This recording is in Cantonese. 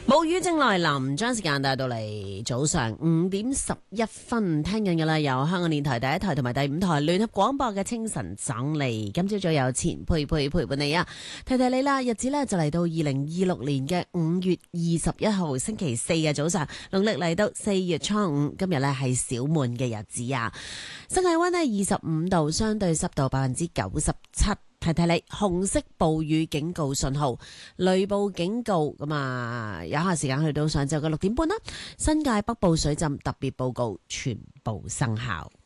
暴雨正來臨，將時間帶到嚟早上5:11，聽緊嘅啦，由香港電台第一台同埋第五台聯合廣播嘅清晨整理。今朝早有錢佩陪伴你啊，提提你啦，日子呢就嚟到2026年嘅5月21號星期四嘅早上，農曆嚟到4月初5，今日呢係小滿嘅日子啊。室外溫呢25度，相對濕度97%。提提你，紅色暴雨警告信號、雷暴警告咁啊！有效時間去到上晝嘅6點半啦。新界北部水浸特別報告全部生效。